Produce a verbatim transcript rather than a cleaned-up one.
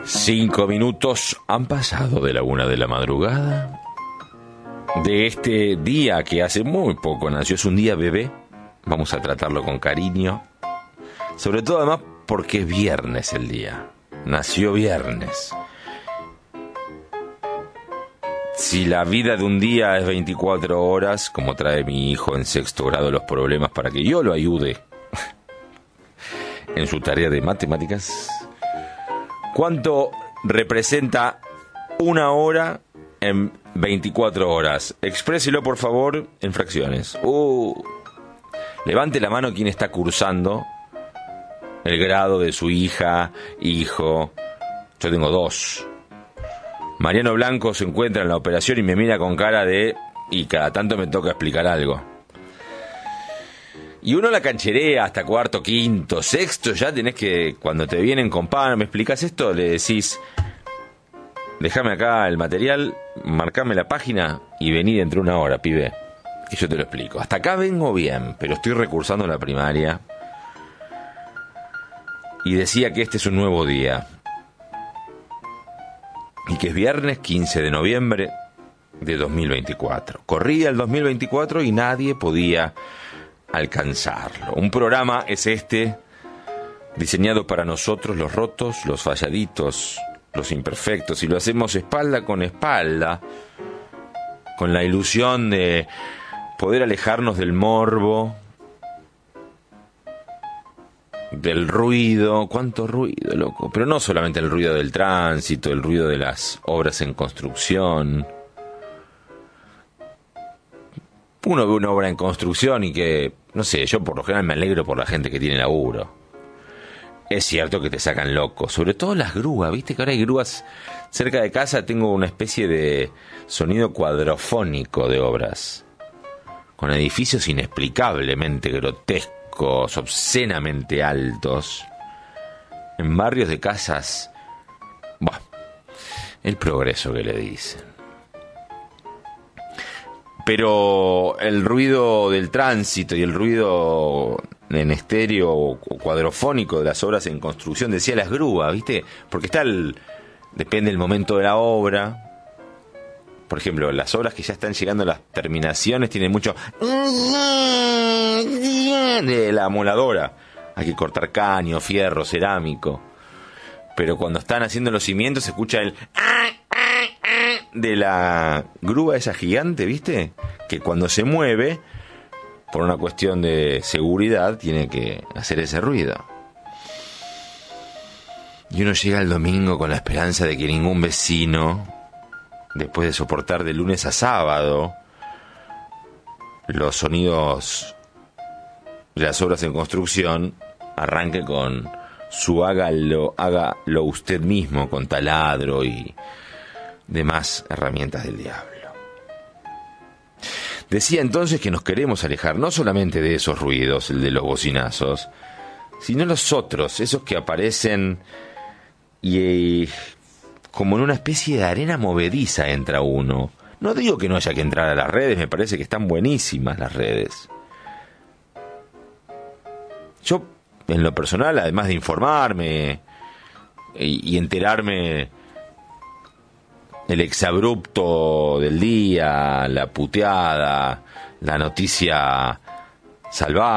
Cinco minutos han pasado de la una de la madrugada de este día que hace muy poco nació. Es un día bebé. Vamos a tratarlo con cariño. Sobre todo además porque es viernes el día. Nació viernes. Si la vida de un día es veinticuatro horas, como trae mi hijo en sexto grado los problemas para que yo lo ayude en su tarea de matemáticas, ¿cuánto representa una hora en veinticuatro horas? Expréselo, por favor, en fracciones. Uh, levante la mano quien está cursando el grado de su hija, hijo. Yo tengo dos. Mariano Blanco se encuentra en la operación y me mira con cara de... y cada tanto me toca explicar algo. Y uno la cancherea hasta cuarto, quinto, sexto, ya tenés que... Cuando te vienen con pan, ¿me explicás esto? Le decís... Déjame acá el material, marcame la página y vení dentro de una hora, pibe. Y yo te lo explico. Hasta acá vengo bien, pero estoy recursando la primaria. Y decía que este es un nuevo día. Y que es viernes quince de noviembre de dos mil veinticuatro. Corría el dos mil veinticuatro y nadie podía alcanzarlo. Un programa es este, diseñado para nosotros, los rotos, los falladitos, los imperfectos, y lo hacemos espalda con espalda, con la ilusión de poder alejarnos del morbo, del ruido. ¿Cuánto ruido, loco? Pero no solamente el ruido del tránsito, el ruido de las obras en construcción. Uno ve una obra en construcción y que, no sé, yo por lo general me alegro por la gente que tiene laburo. Es cierto que te sacan loco, sobre todo las grúas, viste que ahora hay grúas cerca de casa. Tengo una especie de sonido cuadrofónico de obras, con edificios inexplicablemente grotescos, obscenamente altos, en barrios de casas. Bah, el progreso que le dicen. Pero el ruido del tránsito y el ruido en estéreo o cuadrofónico de las obras en construcción, decía las grúas, ¿viste? Porque está el... depende del momento de la obra. Por ejemplo, las obras que ya están llegando a las terminaciones tienen mucho... de la amoladora. Hay que cortar caño, fierro, cerámico. Pero cuando están haciendo los cimientos se escucha el... de la grúa esa gigante, ¿viste? Que cuando se mueve, por una cuestión de seguridad, tiene que hacer ese ruido. Y uno llega el domingo con la esperanza de que ningún vecino, después de soportar de lunes a sábado los sonidos de las obras en construcción, arranque con su hágalo, hágalo usted mismo, con taladro y demás herramientas del diablo. Decía entonces que nos queremos alejar no solamente de esos ruidos, el de los bocinazos, sino los otros, esos que aparecen y eh, como en una especie de arena movediza entra uno. No digo que no haya que entrar a las redes, me parece que están buenísimas las redes. Yo, en lo personal, además de informarme y, y enterarme el exabrupto del día, la puteada, la noticia salvaje,